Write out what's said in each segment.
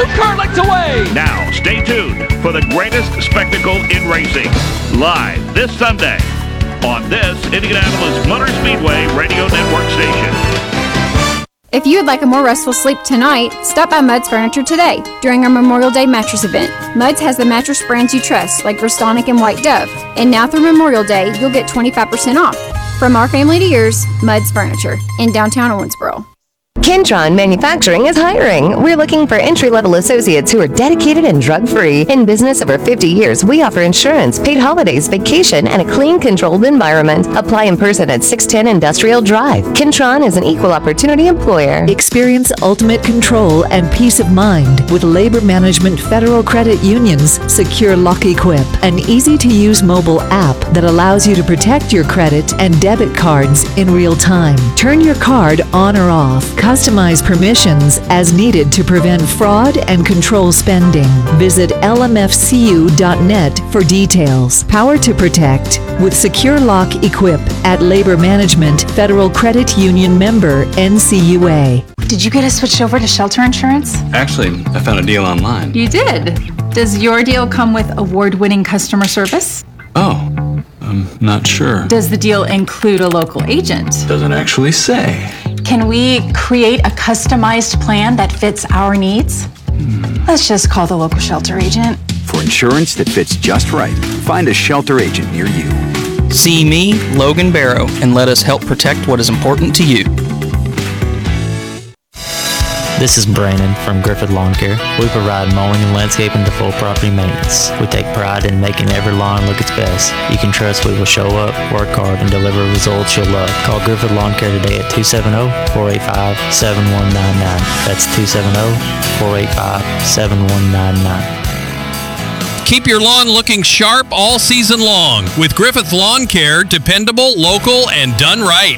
2-car lengths away. Now, stay tuned for the greatest spectacle in racing. Live this Sunday on this Indianapolis Motor Speedway Radio Network station. If you would like a more restful sleep tonight, stop by Mudd's Furniture today during our Memorial Day mattress event. Mudd's has the mattress brands you trust, like Restonic and White Dove. And now through Memorial Day, you'll get 25% off. From our family to yours, Mudd's Furniture in downtown Owensboro. Kentron Manufacturing is hiring. We're looking for entry-level associates who are dedicated and drug-free. In business over 50 years, we offer insurance, paid holidays, vacation, and a clean, controlled environment. Apply in person at 610 Industrial Drive. Kentron is an equal opportunity employer. Experience ultimate control and peace of mind with Labor Management Federal Credit Union's Secure Lock Equip, an easy-to-use mobile app that allows you to protect your credit and debit cards in real time. Turn your card on or off. Customize permissions as needed to prevent fraud and control spending. Visit lmfcu.net for details. Power to protect with Secure Lock Equip at Labor Management Federal Credit Union member NCUA. Did you get us switched over to shelter insurance? Actually, I found a deal online. You did? Does your deal come with award-winning customer service? Oh, I'm not sure. Does the deal include a local agent? Doesn't actually say. Can we create a customized plan that fits our needs? Let's just call the local shelter agent. For insurance that fits just right, find a shelter agent near you. See me, Logan Barrow, and let us help protect what is important to you. This is Brandon from Griffith Lawn Care. We provide mowing and landscaping to full property maintenance. We take pride in making every lawn look its best. You can trust we will show up, work hard, and deliver results you'll love. Call Griffith Lawn Care today at 270-485-7199. That's 270-485-7199. Keep your lawn looking sharp all season long with Griffith Lawn Care, dependable, local, and done right.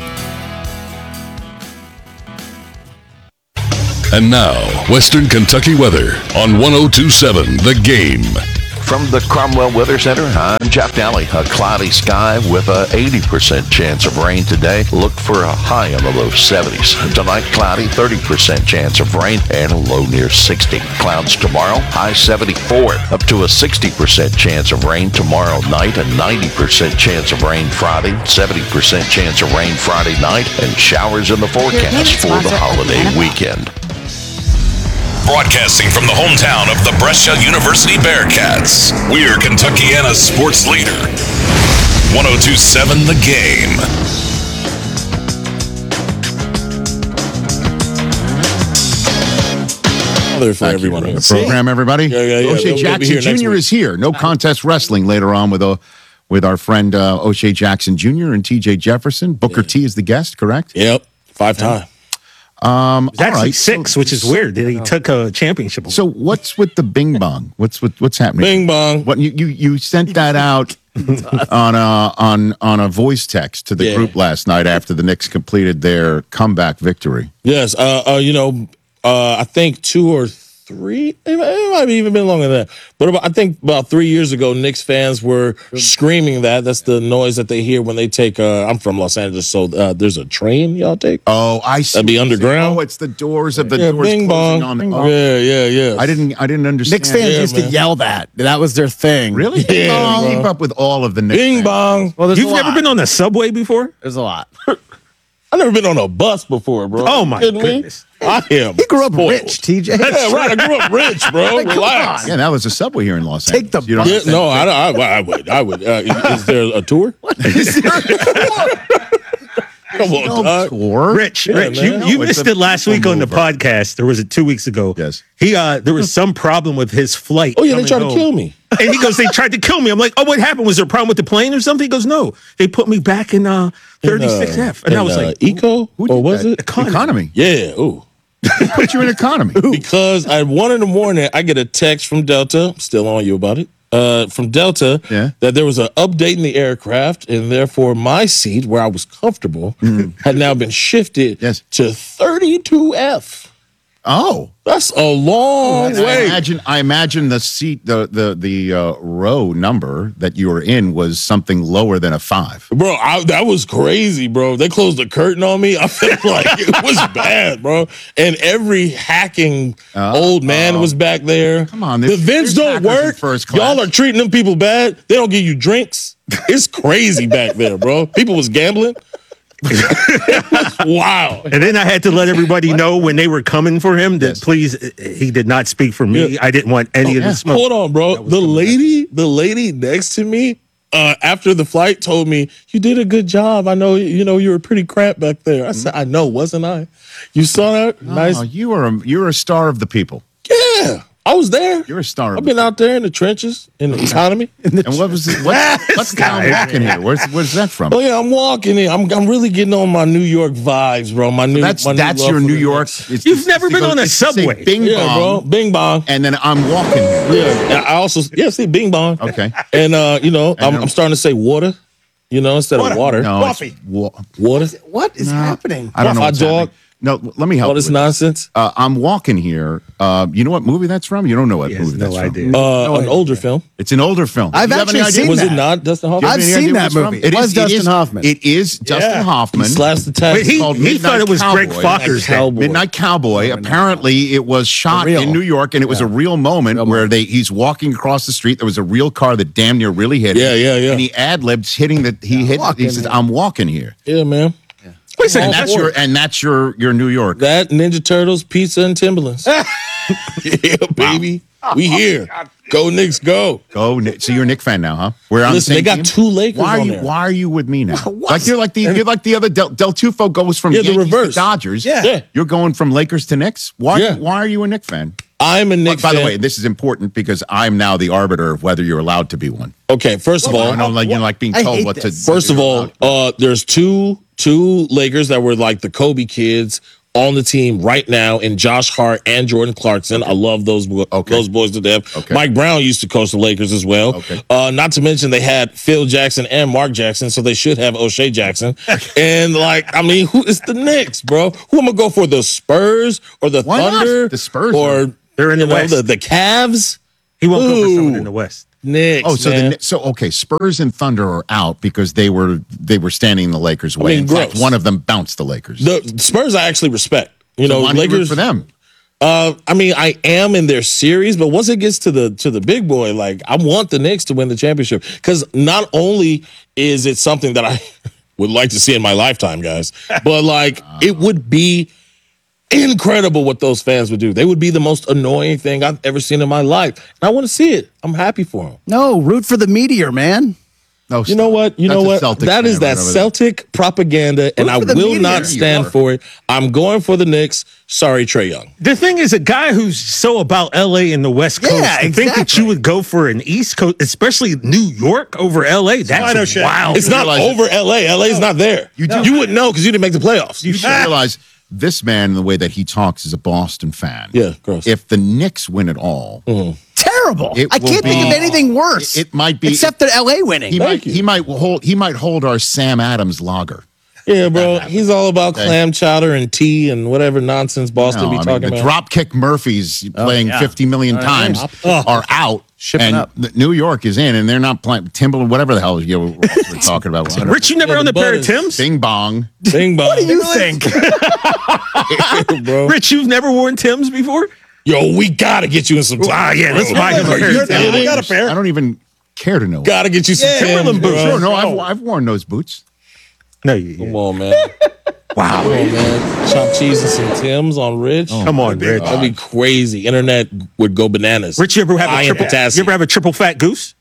And now, Western Kentucky weather on 102.7 The Game. From the Cromwell Weather Center, I'm Jeff Daly. A cloudy sky with a 80% chance of rain today. Look for a high in the low 70s. Tonight, cloudy, 30% chance of rain and a low near 60. Clouds tomorrow, high 74. Up to a 60% chance of rain tomorrow night. A 90% chance of rain Friday. 70% chance of rain Friday night. And showers in the forecast for the holiday weekend. Broadcasting from the hometown of the Brescia University Bearcats, we're Kentuckiana's sports leader. 102.7 The Game. For everyone on the program, everybody. O'Shea Jackson Jr. is here. No contest wrestling later on with our friend O'Shea Jackson Jr. and TJ Jefferson. Booker T is the guest, correct? Yep, 5-time. It's actually 6, which is weird. He took a championship. So what's with the Bing Bong? What's happening? Bing Bong. What you sent that out on a voice text to the group last night after the Knicks completed their comeback victory. Yes. I think 2 or 3. It might have even been longer than that. But I think about 3 years ago, Knicks fans were screaming that. That's the noise that they hear when they take. I'm from Los Angeles, so there's a train y'all take. Oh, I see. That'd be underground. Oh, it's the doors of the doors Bing closing bong. on. Yeah. I didn't understand. Knicks fans used to yell that. That was their thing. Really? Yeah, I keep up with all of the Knicks. Bing fans. bong. Well, you've never been on a subway before? There's a lot. I've never been on a bus before, bro. Oh my goodness. I am. He grew up rich, TJ. Yeah, right. I grew up rich, bro. Relax. Yeah, that was a subway here in Los Angeles. Take the You don't Yeah, understand. no, I would. Is there a tour? Is there a tour? Come on, dog. Tour? Rich, Yeah, Rich, man. you No, missed it's a it last week on the people mover. podcast. There was it 2 weeks ago. Yes. There was some problem with his flight. Oh, yeah, they coming tried to home. kill me. And he goes, they tried to kill me. I'm like, oh, what happened? Was there a problem with the plane or something? He goes, no. They put me back in 36F. And I was like, Eco? Or was it? Economy. Yeah, ooh. Put you in economy. Because at 1 a.m, I get a text from Delta. I'm still on you about it. From Delta, that there was an update in the aircraft, and therefore my seat, where I was comfortable, had now been shifted to 32F. Oh, that's a long way. I imagine the seat, the row number that you were in was something lower than a 5. Bro, that was crazy, bro. They closed the curtain on me. I felt like it was bad, bro. And every hacking old man was back there. Come on, the vents don't work. Y'all are treating them people bad. They don't give you drinks. It's crazy back there, bro. People was gambling. Wow. And then I had to let everybody know when they were coming for him that please, he did not speak for me. I didn't want any of the smoke. Hold on, bro. The lady next to me after the flight told me, "You did a good job. I know you were pretty cramped back there." I said, "I know, wasn't I?" You saw that? Nice. You're a star of the people. Yeah. I was there. You're a star. I've been out there in the trenches, in the economy. And what was it? What's down walking here? Where's that from? Oh yeah, I'm walking in. I'm really getting on my New York vibes, bro. That's your New York. You've never been on a subway. Bing yeah, bong, bro. Bing bong. And then I'm walking here. Yeah. I also see bing bong. Okay. And I'm starting to say water. Instead of water. No, Coffee. Water. What is happening? I don't know. Hot dog. No, let me help. All this nonsense. I'm walking here. You know what movie that's from? You don't know what movie that's from. An older film. It's an older film. I've actually seen Was that. it not Dustin Hoffman? I've seen that movie. It was Dustin Hoffman. It is Dustin Hoffman. Slashed the tag. He thought it was Greg Focker's Cowboy. Midnight Cowboy. Apparently, it was shot in New York, and it was a real moment where he's walking across the street. There was a real car that damn near really hit him. Yeah. And he ad-libs hitting that. He says, "I'm walking here." Yeah, man. Wait a second. And that's your New York. That Ninja Turtles, pizza, and Timberlands. Yeah, baby. We here. Go Knicks, go. Go. So you're a Knicks fan now, huh? We're on Listen, the same they got team? 2 Lakers on there. Why are you with me now? You're like the other Del Tufo goes from Yankees reverse. to Dodgers. Yeah. You're going from Lakers to Knicks. Why are you a Knicks fan? I'm a Knicks fan. By the way, this is important because I'm now the arbiter of whether you're allowed to be one. Okay, first of all, like being told what to. First of all, there's two Lakers that were like the Kobe kids on the team right now in Josh Hart and Jordan Clarkson. I love those boys to death. Okay. Mike Brown used to coach the Lakers as well. Okay. Not to mention they had Phil Jackson and Mark Jackson, so they should have O'Shea Jackson. And who is the Knicks, bro? Who am I go for? The Spurs or the Thunder? Not? The Spurs or they're in the West. The Cavs? He won't go for someone in the West. Knicks. Oh, so Spurs and Thunder are out because they were standing in the Lakers' way. In fact, one of them bounced the Lakers. The Spurs I actually respect. Lakers for them. I am in their series, but once it gets to the big boy, I want the Knicks to win the championship because not only is it something that I would like to see in my lifetime, guys, but it would be incredible what those fans would do. They would be the most annoying thing I've ever seen in my life. And I want to see it. I'm happy for them. No, root for the Meteor, man. No, you know what? That is that Celtic propaganda, and I will not stand for it. I'm going for the Knicks. Sorry, Trae Young. The thing is, a guy who's so about LA and the West Coast, I think that you would go for an East Coast, especially New York over LA. That's wild. It's not over LA. LA is not there. You wouldn't know because you didn't make the playoffs. You should realize this man, the way that he talks, is a Boston fan. Yeah, gross. If the Knicks win it all, terrible. I can't think of anything worse. It might be except the LA winning. He might hold our Sam Adams lager. Yeah, bro. He's all about clam chowder and tea and whatever nonsense Boston be talking the about. Dropkick Murphys playing 50 million times are out. Shipping up. New York is in, and they're not playing Timberland, whatever the hell we're talking about. Rich, you never owned a pair of Timbs? Bing bong. Bing bong. What do you think? Bro. Rich, you've never worn Timbs before? Yo, we gotta get you in some Timbs. Let's buy him a pair of Timbs. I got a pair. I don't even care to know. Gotta get you some Timbs, bro. Sure, no, I've worn those boots. No, you. Come on, man. Wow, man. Chopped cheese and some Timbs on Rich. Come on, Rich. That'd be crazy. Internet would go bananas. Rich, you ever have a triple fat goose?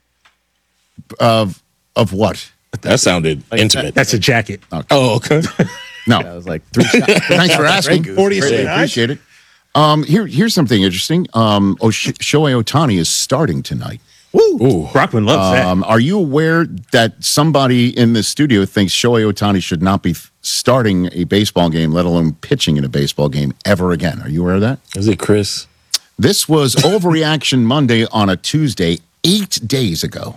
Of what? That sounded intimate. That's a jacket. Okay. Oh, okay. No. That was like 3 shots. Thanks for asking. 40 appreciate it. Here's something interesting. Shohei Ohtani is starting tonight. Ooh. Brockman loves that. Are you aware that somebody in the studio thinks Shohei Ohtani should not be starting a baseball game, let alone pitching in a baseball game ever again? Are you aware of that? Is it Chris? This was Overreaction Monday on a Tuesday, 8 days ago.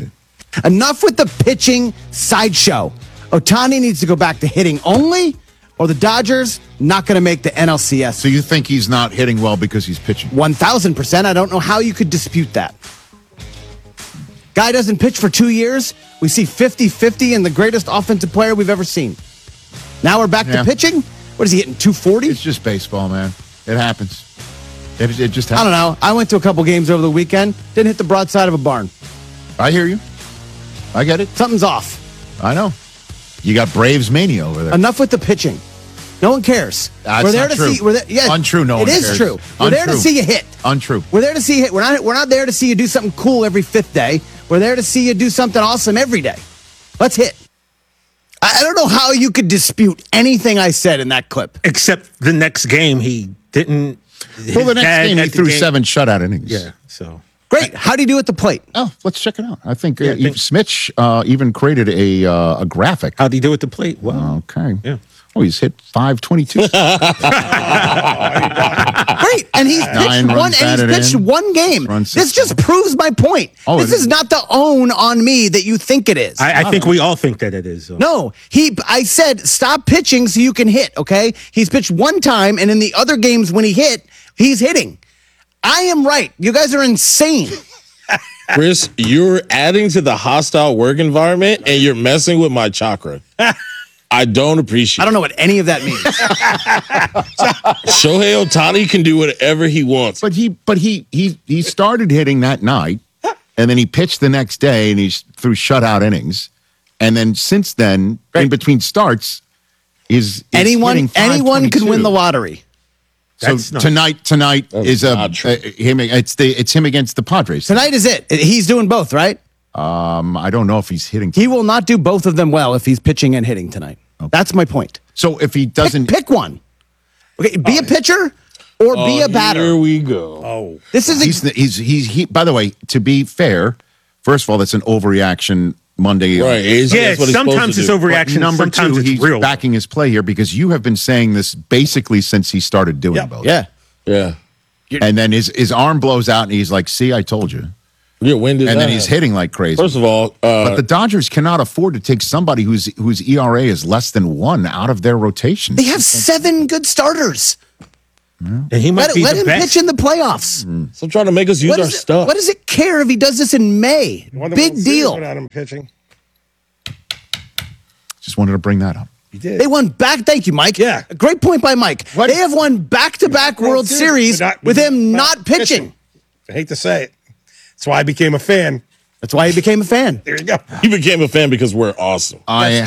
Enough with the pitching sideshow. Ohtani needs to go back to hitting only, or the Dodgers, not going to make the NLCS. So you think he's not hitting well because he's pitching? 1,000%. I don't know how you could dispute that. Guy doesn't pitch for 2 years. We see 50-50 and the greatest offensive player we've ever seen. Now we're back to pitching. What is he hitting, 240? It's just baseball, man. It happens. It just happens. I don't know. I went to a couple games over the weekend. Didn't hit the broadside of a barn. I hear you. I get it. Something's off. I know. You got Braves mania over there. Enough with the pitching. No one cares. That's we're there not to true. see. Untrue. No one cares. It is true. We're there to see you hit. Untrue. We're there to see you hit. We're not there to see you do something cool every fifth day. We're there to see you do something awesome every day. Let's hit. I don't know how you could dispute anything I said in that clip. Except the next game, he didn't. Well, the next game, he threw 7 shutout innings. Yeah, so. Great. How do you do at the plate? Oh, let's check it out. I think Smitch even created a graphic. How'd he do at the plate? Wow. Okay. Yeah. Oh, he's hit 522. Great. And he's pitched one game. This just proves my point. This is not the own on me that you think it is. I think we all think that it is. So. No, I said stop pitching so you can hit, okay? He's pitched one time, and in the other games when he hit, he's hitting. I am right. You guys are insane. Chris, you're adding to the hostile work environment, and you're messing with my chakra. I don't appreciate it. I don't know what any of that means. Shohei Ohtani can do whatever he wants. But he started hitting that night, and then he pitched the next day, and he threw shutout innings. And then since then, in between starts, is anyone can win the lottery. So tonight is him. It's him against the Padres. Tonight is it. He's doing both, right? I don't know if he's hitting. He will not do both of them well if he's pitching and hitting tonight. Okay. That's my point. So if he doesn't pick one, okay, be a pitcher or be a batter. Here we go. Oh, this is he's. By the way, to be fair, first of all, that's an overreaction Monday. Right. Yeah. Sometimes it's overreaction. Number sometimes 2, it's he's real. backing his play here because you have been saying this basically since he started doing both. Yeah. And then his arm blows out, and he's like, "See, I told you." Yeah, when did and that then he's hitting like crazy. First of all, but the Dodgers cannot afford to take somebody whose ERA is less than 1 out of their rotation. They have 7 good starters. And he might let him pitch in the playoffs. So trying to make us use our stuff. What does it care if he does this in May? Big deal. Without him pitching. Just wanted to bring that up. He did. They won back. Thank you, Mike. Yeah. A great point by Mike. They have won back-to-back World Series with him not pitching. I hate to say it. That's why I became a fan. That's why he became a fan. There you go. He became a fan because we're awesome. Let's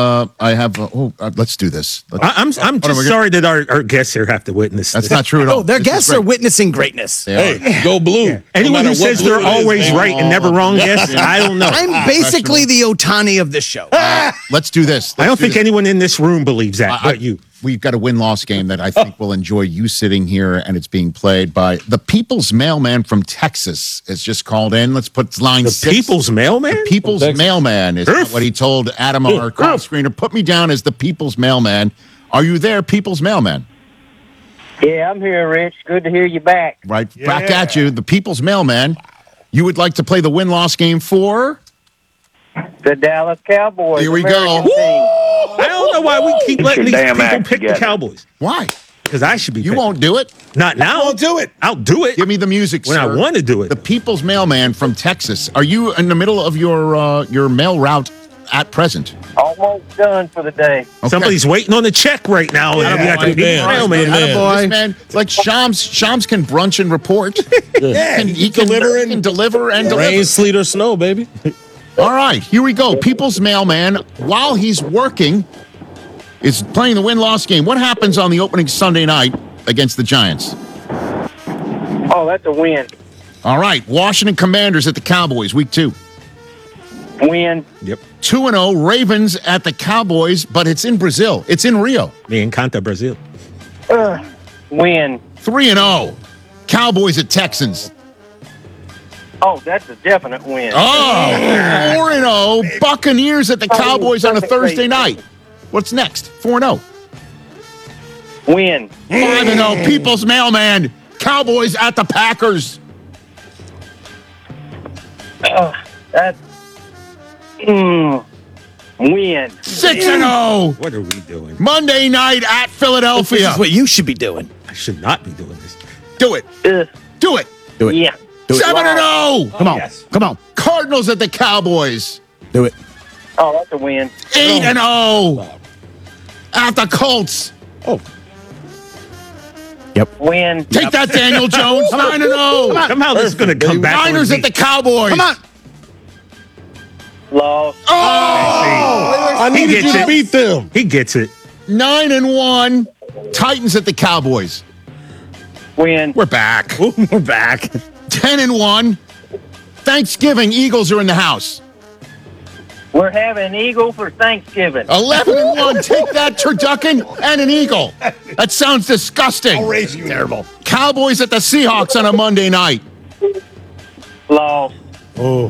do this. I'm just sorry that our guests here have to witness That's this. not true at all. Oh, their guests are witnessing greatness. Hey, go blue. Yeah. Anyone who says they're always right and never wrong guest, I don't know. I'm basically the Ohtani of this show. Let's do this. I don't think anyone in this room believes that, but you. We've got a win-loss game that I think will enjoy you sitting here, and it's being played by the People's Mailman from Texas. Is just called in. Let's put line 6. People's Mailman? The People's Mailman is what he told Adam, our call screener. Put me down as the People's Mailman. Are you there, People's Mailman? Yeah, I'm here, Rich. Good to hear you back. Right, back at you, the People's Mailman. You would like to play the win-loss game for? The Dallas Cowboys. Here we go. I don't know why we keep letting these people pick the Cowboys. Why? Because I should be. You won't do it. Not now. I'll do it. I'll do it. Give me the music, when sir. I want to do it. The People's Mailman from Texas. Are you in the middle of your mail route at present? Almost done for the day. Okay. Somebody's waiting on the check right now. And we got the People's Mailman. This man, like Shams can brunch and report. He can deliver. Rain, sleet, or snow, baby. All right, here we go. People's Mailman, while he's working, is playing the win-loss game. What happens on the opening Sunday night against the Giants? Oh, that's a win. All right, Washington Commanders at the Cowboys, week 2. Win. Yep. 2-0, Ravens at the Cowboys, but it's in Brazil. It's in Rio. Me encanta Brazil. Win. 3-0, Cowboys at Texans. Oh, that's a definite win. Oh, 4-0, Buccaneers at the Cowboys on a Thursday night. What's next? 4-0. Win. 5-0, People's Mailman, Cowboys at the Packers. That's Win. 6-0. What are we doing? Monday night at Philadelphia. This is what you should be doing. I should not be doing this. Do it. Do it. Do it. Yeah. Do it. 7-0. Come on. Yes. Come on. Cardinals at the Cowboys. Do it. Oh, that's a win. 8-0. At the Colts. Oh, Win. Take that, Daniel Jones. 9-0. somehow this is going to come back. on Niners me. at the Cowboys. Come on. Loss. Oh! I He needed you gets to it. beat them. He gets it. 9-1. Titans at the Cowboys. Win. We're back. Ooh, we're back. 10-1. Thanksgiving. Eagles are in the house. We're having an eagle for Thanksgiving. 11-1. Take that, turducken, and an eagle. That sounds disgusting. I'll raise you. Terrible. Cowboys at the Seahawks on a Monday night. Loss. Oh,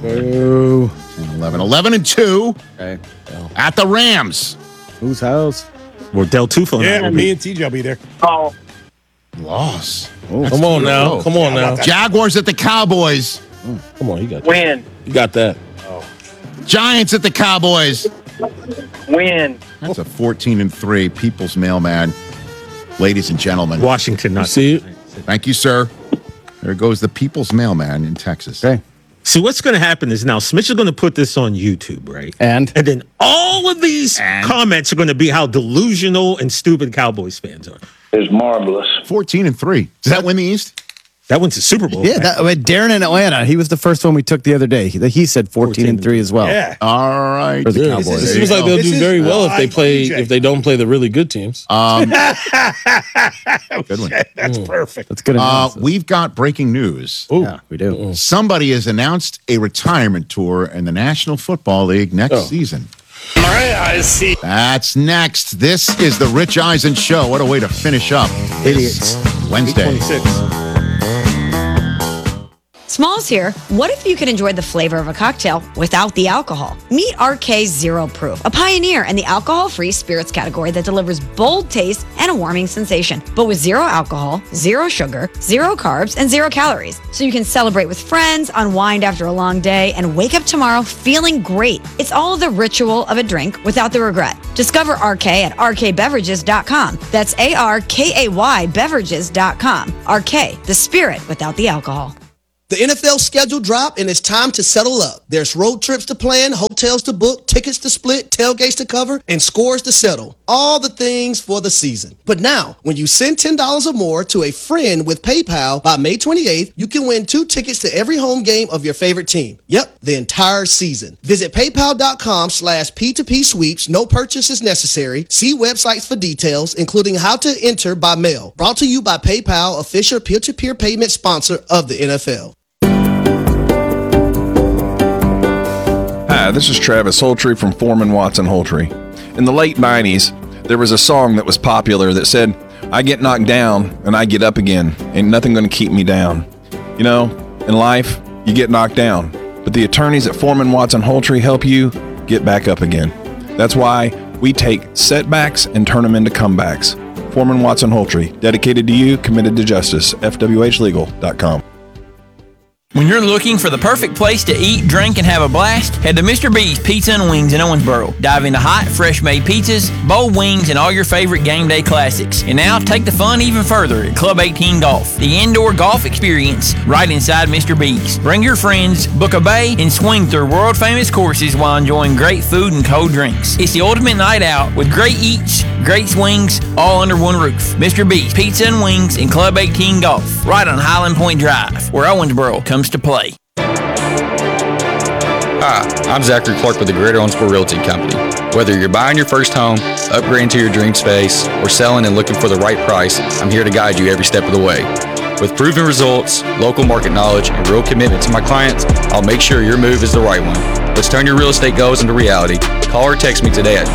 11-2. Okay. At the Rams. Whose house? Well, Del Tufo. yeah, me and TJ will be there. Oh, Loss. Come on now. Come on now. Jaguars at the Cowboys. Come on, you got that. win. You got that. Giants at the Cowboys. Win. That's a 14-3 People's Mailman. Ladies and gentlemen. Washington. You Not see it? Thank you, sir. There goes the People's Mailman in Texas. Okay. See, what's going to happen is now Smith is going to put this on YouTube, right? And then all of these comments are going to be how delusional and stupid Cowboys fans are. It's marvelous. 14-3. Does that win the East? That went to Super Bowl. yeah, Darren in Atlanta, he was the first one we took the other day. He said 14-3 as well. Yeah. All right. For the Yeah, Cowboys. it seems like they'll This do is very well if they TJ. if they don't play the really good teams. Good one. That's perfect. That's good analysis. We've got breaking news. Yeah, we do. Somebody has announced a retirement tour in the National Football League next season. All right, I see. That's next. This is the Rich Eisen Show. What a way to finish up. Idiots. Wednesday. 26. Smalls here. What if you could enjoy the flavor of a cocktail without the alcohol? Meet RK Zero Proof, a pioneer in the alcohol-free spirits category that delivers bold taste and a warming sensation, but with zero alcohol, zero sugar, zero carbs, and zero calories. So you can celebrate with friends, unwind after a long day, and wake up tomorrow feeling great. It's all the ritual of a drink without the regret. Discover RK at rkbeverages.com. That's ARKAY beverages.com. RK, the spirit without the alcohol. The NFL schedule dropped and it's time to settle up. There's road trips to plan, hotels to book, tickets to split, tailgates to cover, and scores to settle. All the things for the season. But now, when you send $10 or more to a friend with PayPal by May 28th, you can win 2 tickets to every home game of your favorite team. Yep, the entire season. Visit paypal.com/P2P sweeps. No purchase is necessary. See websites for details, including how to enter by mail. Brought to you by PayPal, official peer-to-peer payment sponsor of the NFL. Hi, this is Travis Holtree from Foreman Watson Holtree. In the late 90s, there was a song that was popular that said, I get knocked down and I get up again. Ain't nothing gonna keep me down. You know, in life, you get knocked down, but the attorneys at Foreman Watson Holtree help you get back up again. That's why we take setbacks and turn them into comebacks. Foreman Watson Holtree, dedicated to you, committed to justice. FWHlegal.com. When you're looking for the perfect place to eat, drink, and have a blast, head to Mr. B's Pizza and Wings in Owensboro. Dive into hot, fresh-made pizzas, bold wings, and all your favorite game day classics. And now, take the fun even further at Club 18 Golf, the indoor golf experience right inside Mr. B's. Bring your friends, book a bay, and swing through world-famous courses while enjoying great food and cold drinks. It's the ultimate night out with great eats, great swings, all under one roof. Mr. B's Pizza and Wings in Club 18 Golf, right on Highland Point Drive, where Owensboro comes to play. Hi, I'm Zachary Clark with the Greater Owensboro Realty Company. Whether you're buying your first home, upgrading to your dream space, or selling and looking for the right price, I'm here to guide you every step of the way. With proven results, local market knowledge, and real commitment to my clients, I'll make sure your move is the right one. Let's turn your real estate goals into reality. Call or text me today at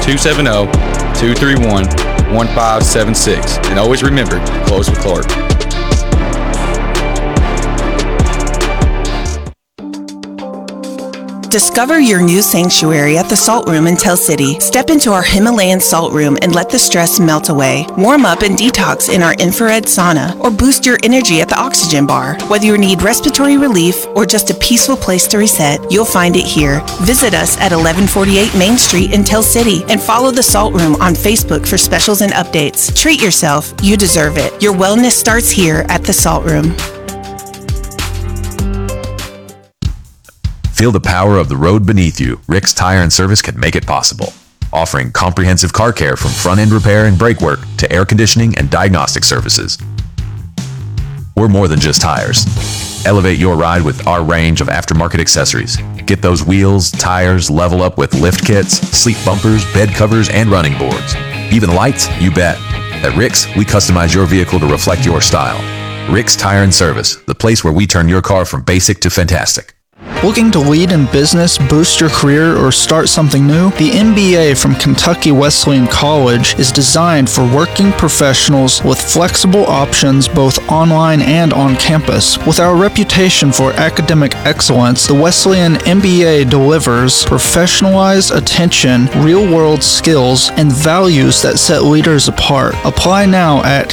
270-231-1576. And always remember, close with Clark. Discover your new sanctuary at the Salt Room in Tell City. Step into our Himalayan Salt Room and let the stress melt away. Warm up and detox in our infrared sauna or boost your energy at the Oxygen Bar. Whether you need respiratory relief or just a peaceful place to reset, you'll find it here. Visit us at 1148 Main Street in Tell City and follow the Salt Room on Facebook for specials and updates. Treat yourself. You deserve it. Your wellness starts here at the Salt Room. Feel the power of the road beneath you. Rick's Tire and Service can make it possible. Offering comprehensive car care from front-end repair and brake work to air conditioning and diagnostic services. We're more than just tires. Elevate your ride with our range of aftermarket accessories. Get those wheels, tires, level up with lift kits, sleep bumpers, bed covers, and running boards. Even lights, you bet. At Rick's, we customize your vehicle to reflect your style. Rick's Tire and Service, the place where we turn your car from basic to fantastic. Looking to lead in business, boost your career, or start something new? The MBA from Kentucky Wesleyan College is designed for working professionals with flexible options both online and on campus. With our reputation for academic excellence, the Wesleyan MBA delivers professionalized attention, real-world skills, and values that set leaders apart. Apply now at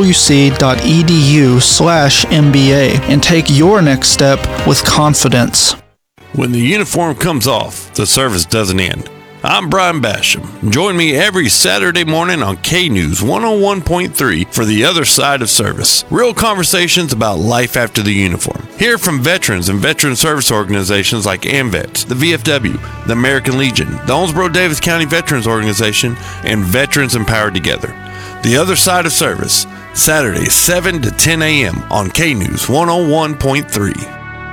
kwc.edu/MBA and take your next step with confidence. When the uniform comes off, the service doesn't end. I'm Brian Basham. Join me every Saturday morning on K-News 101.3 for The Other Side of Service. Real conversations about life after the uniform. Hear from veterans and veteran service organizations like AMVETS, the VFW, the American Legion, the Owensboro-Davis County Veterans Organization, and Veterans Empowered Together. The Other Side of Service, Saturdays 7 to 10 a.m. on K-News 101.3.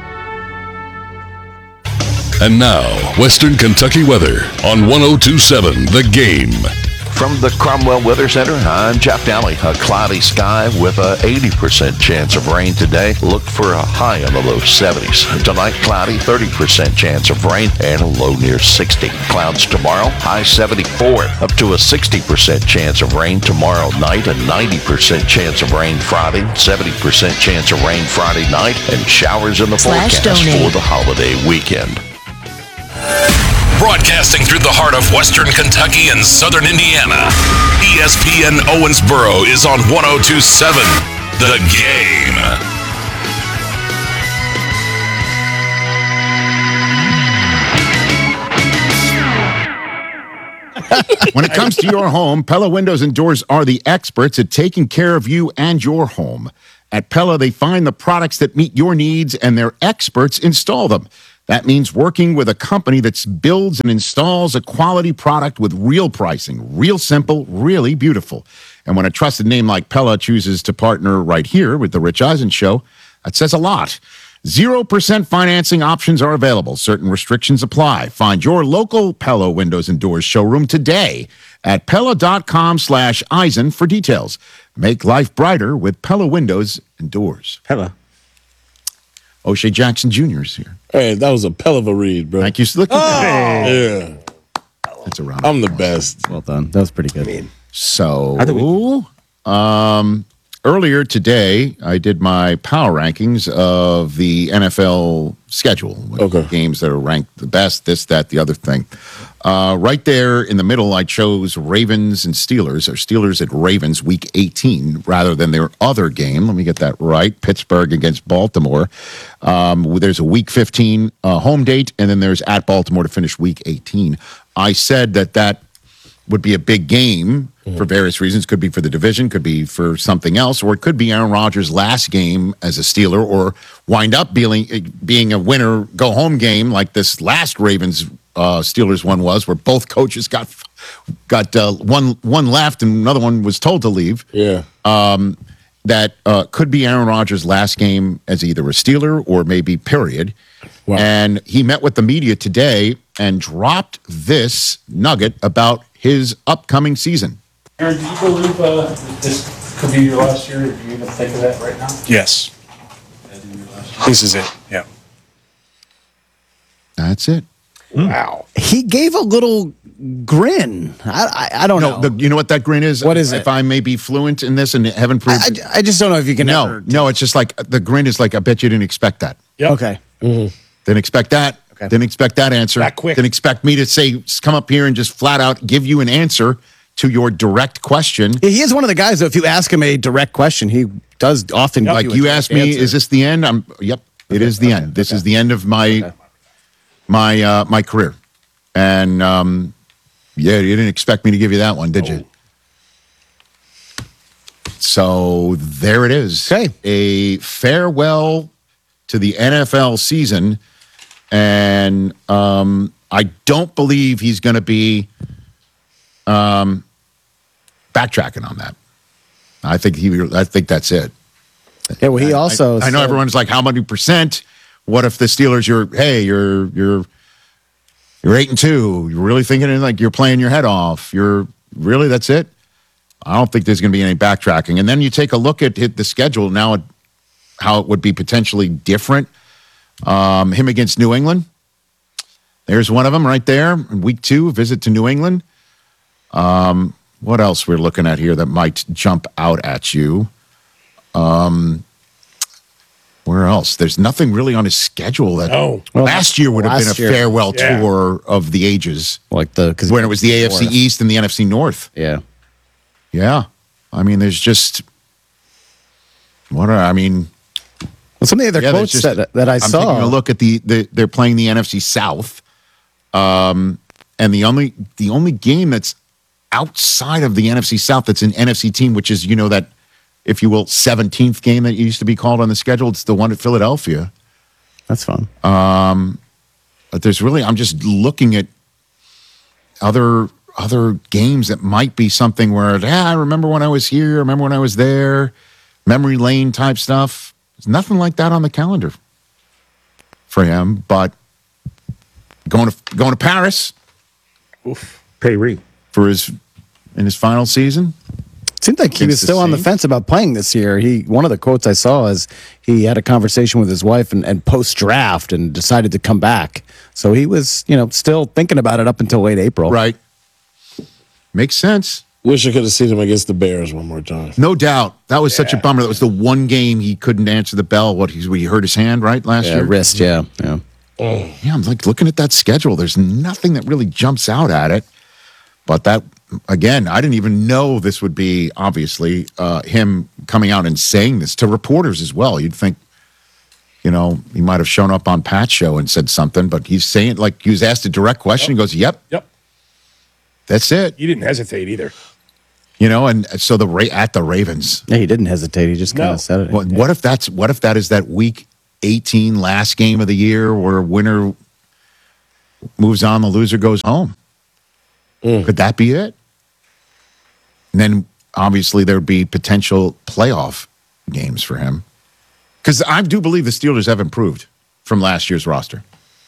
And now, Western Kentucky weather on 102.7 The Game. From the Cromwell Weather Center, I'm Jeff Daly. A cloudy sky with a 80% chance of rain today. Look for a high in the low 70s. Tonight, cloudy, 30% chance of rain and a low near 60. Clouds tomorrow, high 74. Up to a 60% chance of rain tomorrow night. A 90% chance of rain Friday. 70% chance of rain Friday night. And showers in the forecast for the holiday weekend. Broadcasting through the heart of Western Kentucky and Southern Indiana, ESPN Owensboro is on 102.7 The Game. When it comes to your home, Pella Windows and Doors are the experts at taking care of you and your home. At Pella, they find the products that meet your needs and their experts install them. That means working with a company that builds and installs a quality product with real pricing, real simple, really beautiful. And when a trusted name like Pella chooses to partner right here with The Rich Eisen Show, that says a lot. 0% financing options are available. Certain restrictions apply. Find your local Pella Windows and Doors showroom today at Pella.com/Eisen for details. Make life brighter with Pella Windows and Doors. Pella. O'Shea Jackson Jr. is here. Hey, that was a hell of a read, bro. Thank you. Look at that. Yeah. That's a round. I'm the best. Well done. That was pretty good. So, earlier today, I did my power rankings of the NFL schedule. With games that are ranked the best, this, that, the other thing. Right there in the middle, I chose Ravens and Steelers, or Steelers at Ravens week 18, rather than their other game. Let me get that right. Pittsburgh against Baltimore. There's a week 15 home date, and then there's at Baltimore to finish week 18. I said that would be a big game for various reasons. Could be for the division, could be for something else, or it could be Aaron Rodgers' last game as a Steeler, or wind up being a winner go-home game like this last Ravens Steelers one was, where both coaches got one left and another one was told to leave. Yeah. That could be Aaron Rodgers' last game as either a Steeler or maybe period. Wow. And he met with the media today and dropped this nugget about his upcoming season. Aaron, do you believe this could be your last year? Do you even think of that right now? Yes. This is it. Yeah. That's it. Wow. He gave a little grin. I don't know. You know what that grin is? What is it? If I may be fluent in this and haven't proved I just don't know if you can No, it's just like the grin is like, I bet you didn't expect that. Yep. Okay. Didn't expect that. Didn't expect that answer. That quick. Didn't expect me to come up here and just flat out give you an answer to your direct question. He is one of the guys, though, if you ask him a direct question, he does often give Like you a you direct asked me, answer. is this the end? Yep, it is the end. This is the end of my my career. And yeah, you didn't expect me to give you that one, did you? So there it is. Okay. A farewell to the NFL season. And I don't believe he's going to be backtracking on that. I think that's it. Yeah, well, he also I know everyone's like, how many percent? What if the Steelers, you're 8-2. You're really thinking like you're playing your head off. That's it? I don't think there's going to be any backtracking. And then you take a look at the schedule now, how it would be potentially different. Him against New England. There's one of them right there. In week 2, visit to New England. What else we're looking at here that might jump out at you? Where else? There's nothing really on his schedule that last year would have been a farewell tour of the ages. Like when it was the AFC East and the NFC North. Yeah. Yeah. I mean, there's just Well, some of the other quotes that I saw. I'm taking a look at they're playing the NFC South. And the only game that's outside of the NFC South that's an NFC team, which is, that, if you will, 17th game that used to be called on the schedule, it's the one at Philadelphia. That's fun. But there's really, I'm just looking at other games that might be something where, I remember when I was here, I remember when I was there, memory lane type stuff. There's nothing like that on the calendar for him, but going to Paris. Oof. Payre for in his final season. It seemed like he was still on the fence about playing this year. One of the quotes I saw is he had a conversation with his wife and post draft and decided to come back. So he was, still thinking about it up until late April. Right. Makes sense. Wish I could have seen him against the Bears one more time. No doubt. That was such a bummer. That was the one game he couldn't answer the bell. He hurt his hand, right, last year? Wrist, yeah. Yeah, I'm like looking at that schedule. There's nothing that really jumps out at it. But that, again, I didn't even know this would be, obviously, him coming out and saying this to reporters as well. You'd think, he might have shown up on Pat's show and said something, but he's saying, like, he was asked a direct question. He goes, yep. That's it. You didn't hesitate either. And so at the Ravens. Yeah, he didn't hesitate. He just kind of said it. What if that is that week 18 last game of the year where winner moves on, the loser goes home? Could that be it? And then obviously there would be potential playoff games for him. Because I do believe the Steelers have improved from last year's roster.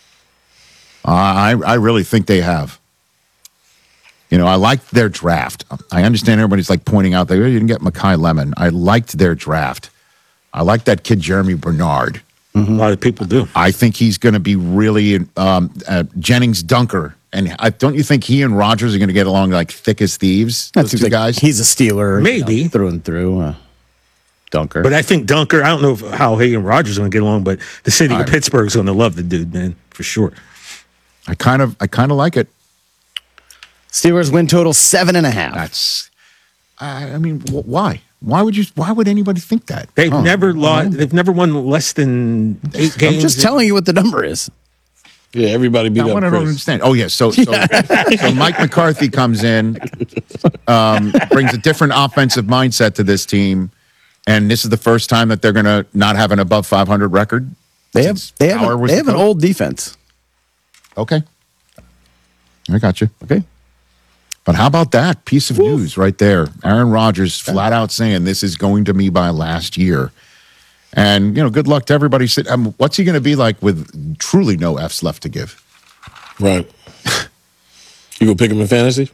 I really think they have. I liked their draft. I understand everybody's like pointing out that you didn't get Mekhi Lemon. I liked their draft. I like that kid Jeremy Bernard. A lot of people do. I think he's going to be really Jennings Dunker. And don't you think he and Rodgers are going to get along like thick as thieves? Those two guys. He's a Steeler, maybe through and through. Dunker, but I think Dunker. I don't know how he and Rodgers are going to get along, but the city of Pittsburgh's going to love the dude, man, for sure. I kind of like it. Steelers win total 7.5. That's. Why? Why would anybody think that? They've never lost. They've never won less than 8 games. I'm just telling you what the number is. Yeah, everybody beat up I don't Chris. understand. Oh, yeah. So Mike McCarthy comes in, brings a different offensive mindset to this team, and this is the first time that they're going to not have an above 500 record. They have an old defense. Okay. I got you. Okay. But how about that piece of news right there? Aaron Rodgers flat out saying this is going to be my last year. And, good luck to everybody. What's he going to be like with truly no F's left to give? Right. You go pick him in fantasy?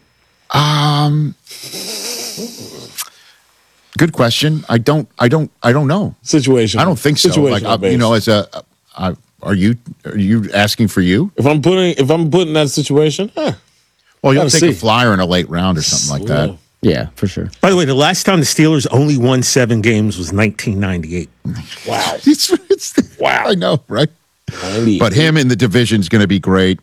Good question. I don't know. Situation. I don't think so. Like, are you asking for you? If I'm putting that situation, well, you'll take a flyer in a late round or something like that. Yeah, for sure. By the way, the last time the Steelers only won 7 games was 1998. Wow. Wow. I know, right? But him in the division is going to be great.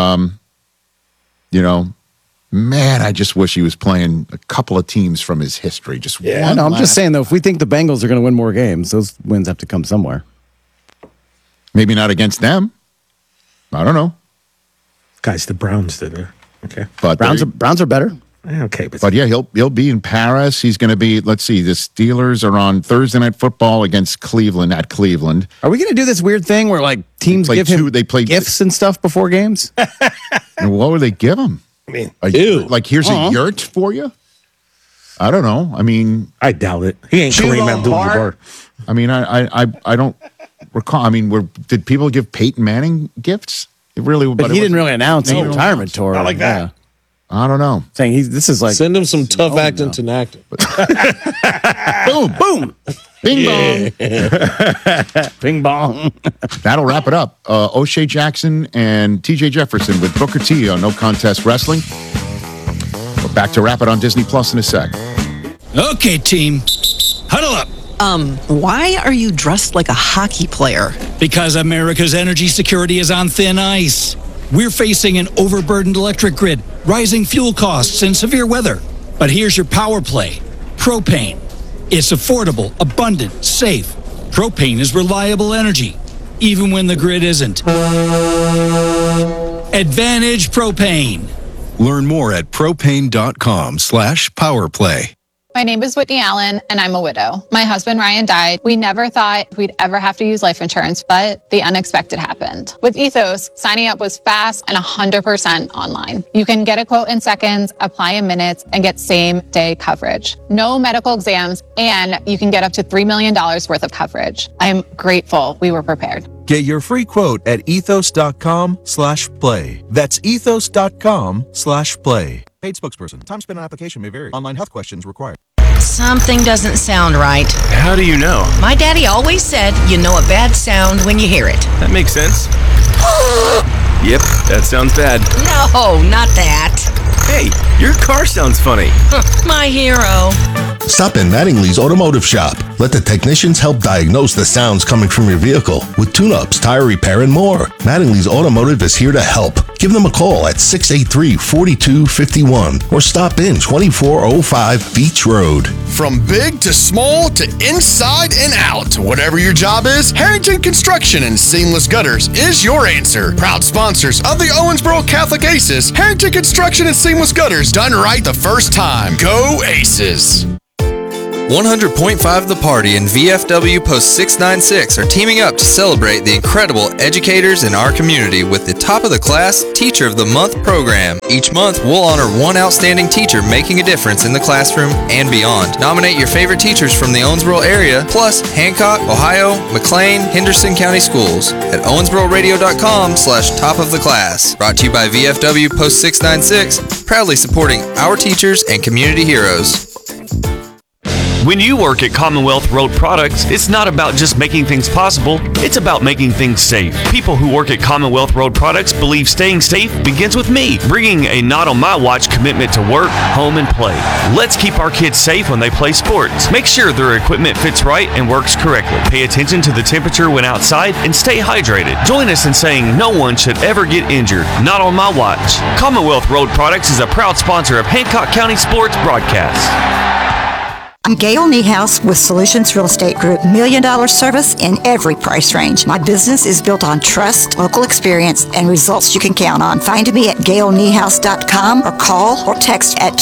Man, I just wish he was playing a couple of teams from his history. Just Yeah, no, I'm just saying, though, if we think the Bengals are going to win more games, those wins have to come somewhere. Maybe not against them. I don't know. Guys, the Browns did it. Okay. But Browns are better. Okay. But yeah, he'll be in Paris. He's going to be, let's see, the Steelers are on Thursday Night Football against Cleveland at Cleveland. Are we going to do this weird thing where, like, teams give him gifts and stuff before games? And what would they give him? I mean, like here's a yurt for you? I don't know. I mean, I doubt it. He ain't Kareem Abdul-Jabbar. I mean, I don't recall. I mean, did people give Peyton Manning gifts? It really, but he didn't really announce a retirement tour. Not like that. Yeah. I don't know. Saying this is like send him some tough acting to acting. Boom, boom, bing bong, bing bong. That'll wrap it up. O'Shea Jackson and TJ Jefferson with Booker T on No Contest Wrestling. We're back to wrap it on Disney Plus in a sec. Okay, team, huddle up. Why are you dressed like a hockey player? Because America's energy security is on thin ice. We're facing an overburdened electric grid, rising fuel costs, and severe weather. But here's your power play. Propane. It's affordable, abundant, safe. Propane is reliable energy, even when the grid isn't. Advantage Propane. Learn more at propane.com/powerplay. My name is Whitney Allen, and I'm a widow. My husband, Ryan, died. We never thought we'd ever have to use life insurance, but the unexpected happened. With Ethos, signing up was fast and 100% online. You can get a quote in seconds, apply in minutes, and get same-day coverage. No medical exams, and you can get up to $3 million worth of coverage. I am grateful we were prepared. Get your free quote at ethos.com/play. That's ethos.com/play. Paid spokesperson. Time spent on application may vary. Online health questions required. Something doesn't sound right. How do you know? My daddy always said you know a bad sound when you hear it. That makes sense. Yep, that sounds bad. No, not that. Hey, your car sounds funny. My hero. Stop in Mattingly's Automotive Shop. Let the technicians help diagnose the sounds coming from your vehicle with tune-ups, tire repair, and more. Mattingly's Automotive is here to help. Give them a call at 683-4251 or stop in 2405 Beach Road. From big to small to inside and out, whatever your job is, Harrington Construction and Seamless Gutters is your answer. Proud sponsors of the Owensboro Catholic Aces, Harrington Construction and Seamless Gutters, done right the first time. Go Aces! 100.5 The Party and VFW Post 696 are teaming up to celebrate the incredible educators in our community with the Top of the Class Teacher of the Month program. Each month, we'll honor one outstanding teacher making a difference in the classroom and beyond. Nominate your favorite teachers from the Owensboro area, plus Hancock, Ohio, McLean, Henderson County Schools at owensbororadio.com/top of the class. Brought to you by VFW Post 696, proudly supporting our teachers and community heroes. When you work at Commonwealth Road Products, it's not about just making things possible, it's about making things safe. People who work at Commonwealth Road Products believe staying safe begins with me, bringing a not on my watch commitment to work, home, and play. Let's keep our kids safe when they play sports. Make sure their equipment fits right and works correctly. Pay attention to the temperature when outside and stay hydrated. Join us in saying no one should ever get injured. Not on my watch. Commonwealth Road Products is a proud sponsor of Hancock County Sports Broadcast. I'm Gail Niehaus with Solutions Real Estate Group. $1 million service in every price range. My business is built on trust, local experience, and results you can count on. Find me at gailniehaus.com or call or text at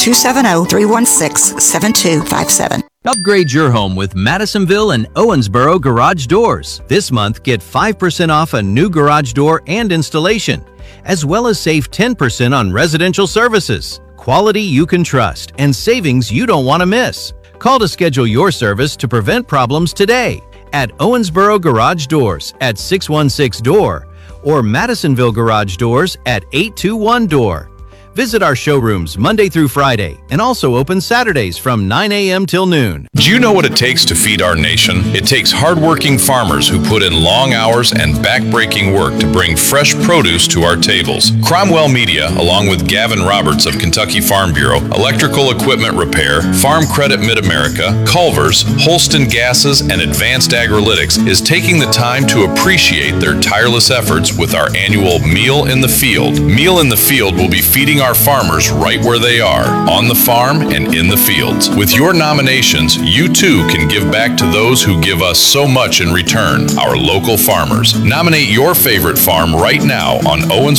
270-316-7257. Upgrade your home with Madisonville and Owensboro Garage Doors. This month, get 5% off a new garage door and installation, as well as save 10% on residential services. Quality you can trust and savings you don't want to miss. Call to schedule your service to prevent problems today at Owensboro Garage Doors at 616-DOOR or Madisonville Garage Doors at 821-DOOR. Visit our showrooms Monday through Friday and also open Saturdays from 9 a.m. till noon. Do you know what it takes to feed our nation? It takes hardworking farmers who put in long hours and back-breaking work to bring fresh produce to our tables. Cromwell Media, along with Gavin Roberts of Kentucky Farm Bureau, Electrical Equipment Repair, Farm Credit Mid-America, Culver's, Holston Gases, and Advanced Agrilytics, is taking the time to appreciate their tireless efforts with our annual Meal in the Field. Meal in the Field will be feeding our farmers right where they are, on the farm and in the fields. With your nominations, you too can give back to those who give us so much in return, our local farmers. Nominate your favorite farm right now on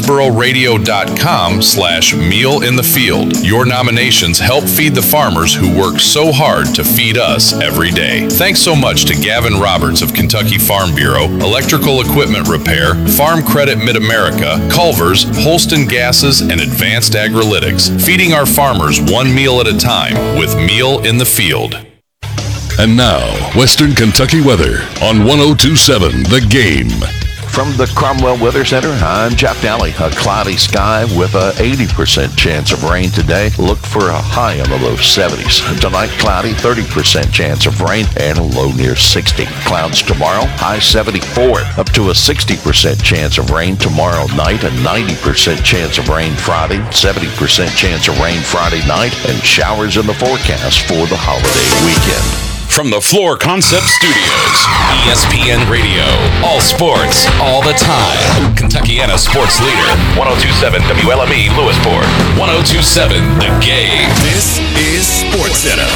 owensbororadio.com/mealinthefield. Your nominations help feed the farmers who work so hard to feed us every day. Thanks so much to Gavin Roberts of Kentucky Farm Bureau, Electrical Equipment Repair, Farm Credit Mid-America, Culver's, Holston Gases, and Advanced Agrilytics, feeding our farmers one meal at a time with Meal in the Field. And now, Western Kentucky weather on 102.7 The Game. From the Cromwell Weather Center, I'm Jeff Daly. A cloudy sky with a 80% chance of rain today. Look for a high in the low 70s. Tonight, cloudy, 30% chance of rain and a low near 60. Clouds tomorrow, high 74. Up to a 60% chance of rain tomorrow night. A 90% chance of rain Friday. 70% chance of rain Friday night. And showers in the forecast for the holiday weekend. From the Floor Concept Studios, ESPN Radio. All sports, all the time. Kentuckiana sports leader. 102.7 WLME Lewisport. 102.7 The Game. This is Sports Center.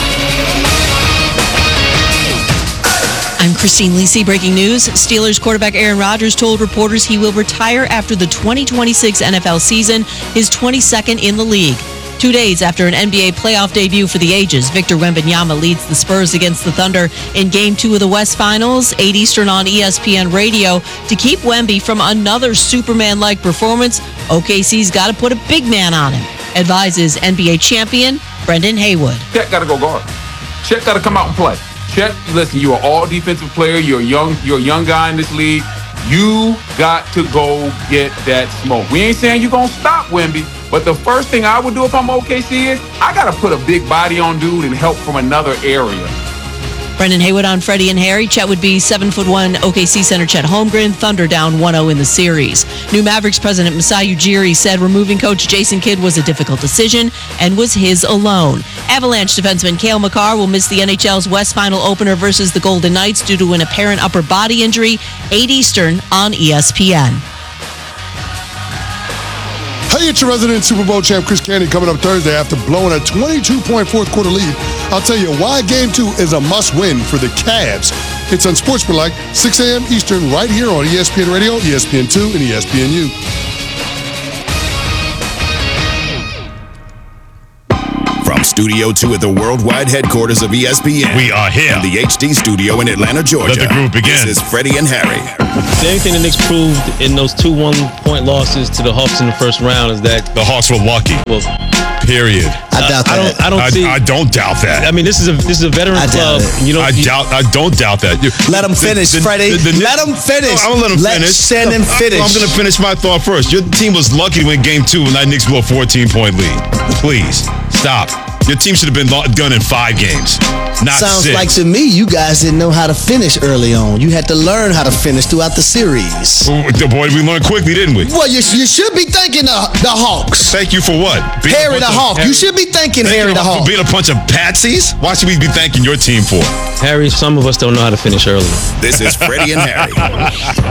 I'm Christine Lisi. Breaking news. Steelers quarterback Aaron Rodgers told reporters he will retire after the 2026 NFL season, his 22nd in the league. 2 days after an NBA playoff debut for the ages, Victor Wembanyama leads the Spurs against the Thunder in Game 2 of the West Finals, 8 Eastern on ESPN Radio. To keep Wemby from another Superman-like performance, OKC's got to put a big man on him, advises NBA champion Brendan Haywood. Chet got to go guard. Chet got to come out and play. Chet, listen, you're an all-defensive player. You're a young guy in this league. You got to go get that smoke. We ain't saying you're going to stop Wemby, but the first thing I would do if I'm OKC is I got to put a big body on dude and help from another area. Brendan Haywood on Freddie and Harry. Chet would be 7'1" OKC center Chet Holmgren. Thunder down 1-0 in the series. New Mavericks president Masai Ujiri said removing coach Jason Kidd was a difficult decision and was his alone. Avalanche defenseman Cale Makar will miss the NHL's West Final opener versus the Golden Knights due to an apparent upper body injury. 8 Eastern on ESPN. Hey, it's your resident Super Bowl champ Chris Candy coming up Thursday after blowing a 22-point fourth quarter lead. I'll tell you why Game 2 is a must-win for the Cavs. It's unsportsmanlike, 6 a.m. Eastern, right here on ESPN Radio, ESPN2, and ESPNU. From Studio 2 at the worldwide headquarters of ESPN. We are here. And the HD studio in Atlanta, Georgia. Let the group begin. This is Freddie and Harry. The only thing the Knicks proved in those 2 1-point losses to the Hawks in the first round is that the Hawks were lucky. Well, period. I doubt that. I don't doubt that. I mean, this is a veteran club. I don't doubt that. Let them finish, Freddie. Let them finish. I'm gonna let him finish. Send him finish. I'm gonna finish my thought first. Your team was lucky to win Game 2 when that Knicks blew a 14-point lead. Please stop. Your team should have been done in 5 games, not Sounds 6. like to me you guys didn't know how to finish early on. You had to learn how to finish throughout the series. Boy, we learned quickly, didn't we? Well, you should be thanking the Hawks. Thank you for what? Harry the Hawk. You should be thanking Harry the Hawk. For being a bunch of patsies? Why should we be thanking your team for? Harry, some of us don't know how to finish early. This is Freddie and Harry.